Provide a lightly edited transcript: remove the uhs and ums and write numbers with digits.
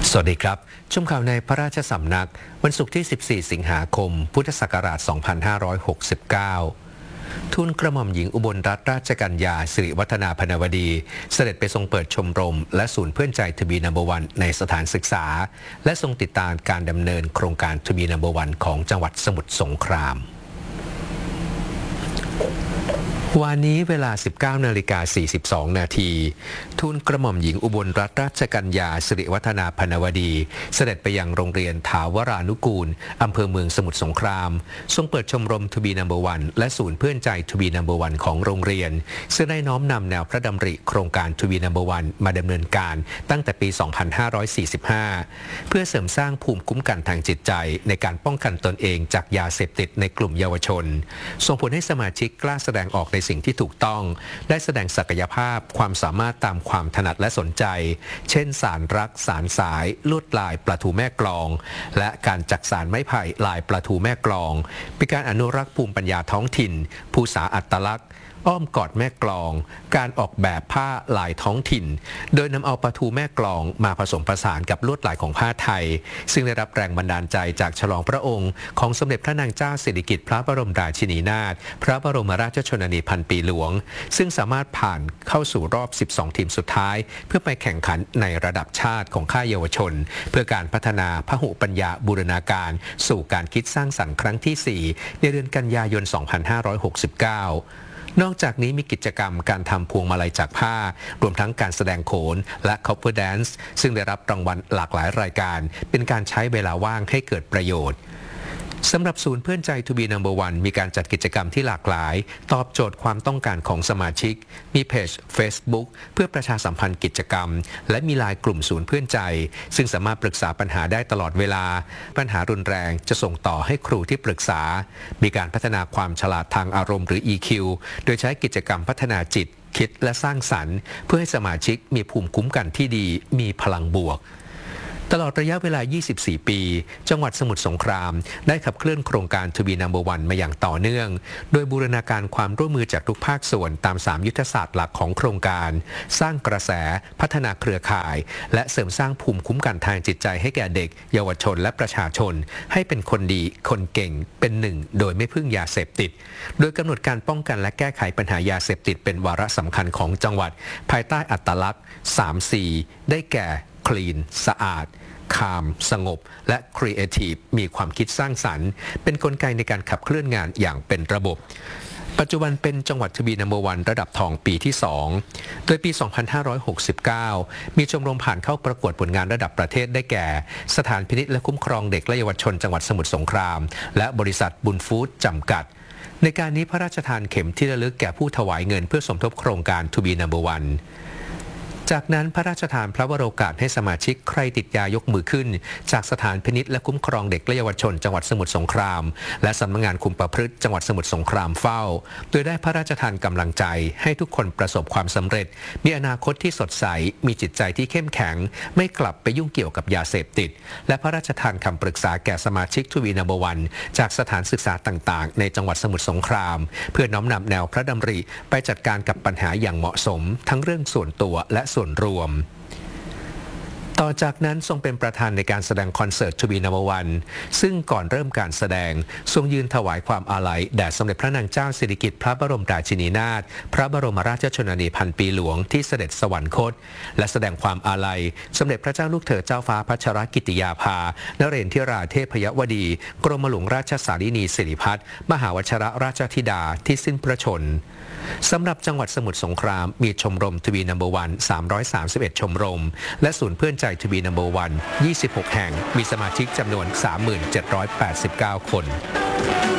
สวัสดีครับชมข่าวในพระราชสำนักวันศุกร์ที่ 14 สิงหาคม พุทธศักราช 2569 ทูลกระหม่อมหญิงอุบลรัตนราชกัญญาสิริวัฒนาพนวดีเสด็จไปทรงเปิดชมรมและศูนย์เพื่อนใจทูบีนัมเบอร์วันในสถานศึกษาและทรงติดตามการดำเนินโครงการทูบีนัมเบอร์วันของจังหวัดสมุทรสงครามวันนี้เวลา 19:42 นาทีทูลกระหม่อมหญิงอุบลรัตนราชกัญญาสิริวัฒนาพนวดีเสด็จไปยังโรงเรียนถาวรานุกูลอำเภอเมืองสมุทรสงครามทรงเปิดชมรมทูบีนัมเบอร์วันและศูนย์เพื่อนใจทูบีนัมเบอร์วันของโรงเรียนซึ่งได้น้อมนำแนวพระดำริโครงการทูบีนัมเบอร์วันมาดำเนินการตั้งแต่ปี 2545 เพื่อเสริมสร้างภูมิคุ้มกันทางจิตใจในการป้องกันตนเองจากยาเสพติดในกลุ่มเยาวชนส่งผลให้สมาชิกกล้าแสดงออกในสิ่งที่ถูกต้องได้แสดงศักยภาพความสามารถตามความถนัดและสนใจเช่นสารรักสารสายลวดลายปลาทูแม่กลองและการจักสานไม้ไผ่ลายปลาทูแม่กลองเป็นการอนุรักษ์ภูมิปัญญาท้องถิ่นภูษาอัตลักษณ์อ้อมกอดแม่กลองการออกแบบผ้าลายท้องถิ่นโดยนำเอาปลาทูแม่กลองมาผสมผสานกับลวดลายของผ้าไทยซึ่งได้รับแรงบันดาลใจจากฉลองพระองค์ของสมเด็จพระนางเจ้าสิริกิติ์พระบรมราชินีนาถพระบรมราชชนนีพันปีหลวงซึ่งสามารถผ่านเข้าสู่รอบ 12 ทีมสุดท้ายเพื่อไปแข่งขันในระดับชาติของค่ายเยาวชนเพื่อการพัฒนาพหุปัญญาบูรณาการสู่การคิดสร้างสรรค์ครั้งที่ 4 ในเดือนกันยายน 2569นอกจากนี้มีกิจกรรมการทำพวงมาลัยจากผ้ารวมทั้งการแสดงโขนและ cover dance ซึ่งได้รับรางวัลหลากหลายรายการเป็นการใช้เวลาว่างให้เกิดประโยชน์สำหรับศูนย์เพื่อนใจทูบีนัมเบอร์วันมีการจัดกิจกรรมที่หลากหลายตอบโจทย์ความต้องการของสมาชิกมีเพจ Facebook เพื่อประชาสัมพันธ์กิจกรรมและมีไลน์กลุ่มศูนย์เพื่อนใจซึ่งสามารถปรึกษาปัญหาได้ตลอดเวลาปัญหารุนแรงจะส่งต่อให้ครูที่ปรึกษามีการพัฒนาความฉลาดทางอารมณ์หรือ EQ โดยใช้กิจกรรมพัฒนาจิตคิดและสร้างสรรค์เพื่อให้สมาชิกมีภูมิคุ้มกันที่ดีมีพลังบวกตลอดระยะเวลา 24 ปี จังหวัดสมุทรสงครามได้ขับเคลื่อนโครงการทูบีนัมเบอร์วันมาอย่างต่อเนื่องโดยบูรณาการความร่วมมือจากทุกภาคส่วนตาม 3 ยุทธศาสตร์หลักของโครงการสร้างกระแสพัฒนาเครือข่ายและเสริมสร้างภูมิคุ้มกันทางจิตใจให้แก่เด็กเยาวชนและประชาชนให้เป็นคนดีคนเก่งเป็นหนึ่งโดยไม่พึ่งยาเสพติดโดยกำหนดการป้องกันและแก้ไขปัญหายาเสพติดเป็นวาระสำคัญของจังหวัดภายใต้อัตลักษณ์ 3C ได้แก่คลีนสะอาดคามสงบและครีเอทีฟมีความคิดสร้างสรรค์เป็นกลไกในการขับเคลื่อนงานอย่างเป็นระบบปัจจุบันเป็นจังหวัดทูบีนัมเบอร์วันระดับทองปีที่ 2 โดยปี 2569 มีชมรมผ่านเข้าประกวดผลงานระดับประเทศได้แก่สถานพินิจและคุ้มครองเด็กและเยาวชนจังหวัดสมุทรสงครามและบริษัทบุญฟู้ดจำกัดในการนี้พระราชทานเข็มที่ระลึกแก่ผู้ถวายเงินเพื่อสมทบโครงการทูบีนัมเบอร์วันจากนั้นพระราชทานพระวโรกาสให้สมาชิกใครติดยายกมือขึ้นจากสถานพินิจและคุ้มครองเด็กและเยาวชนจังหวัดสมุทรสงครามและสำนักงานคุมประพฤติจังหวัดสมุทรสงครามเฝ้าโดยได้พระราชทานกำลังใจให้ทุกคนประสบความสำเร็จมีอนาคตที่สดใสมีจิตใจที่เข้มแข็งไม่กลับไปยุ่งเกี่ยวกับยาเสพติดและพระราชทานคำปรึกษาแก่สมาชิกทูบีนัมเบอร์วันจากสถานศึกษาต่างๆในจังหวัดสมุทรสงครามเพื่อน้อมนำแนวพระดำริไปจัดการกับปัญหาอย่างเหมาะสมทั้งเรื่องส่วนตัวและส่วนรวมต่อจากนั้นทรงเป็นประธานในการแสดงคอนเสิร์ตทูบีนัมเบอร์วันซึ่งก่อนเริ่มการแสดงทรงยืนถวายความอาลัยแด่สมเด็จพระนางเจ้าสิริกิติ์พระบรมราชินีนาถพระบรมราชชนนีพันปีหลวงที่เสด็จสวรรคตและแสดงความอาลัยสมเด็จพระเจ้าลูกเธอเจ้าฟ้าพัชรกิติยาภานเรนทิราเทพยวดีกรมหลวงราชสารินีสิริพัฒน์มหาวชิรราชธิดาที่สิ้นพระชนม์สำหรับจังหวัดสมุทรสงครามมีชมรมทูบีนัมเบอร์วัน331ชมรมและศูนย์เพื่อนใจทูบีนัมเบอร์วัน26แห่งมีสมาชิกจำนวน 3789 คน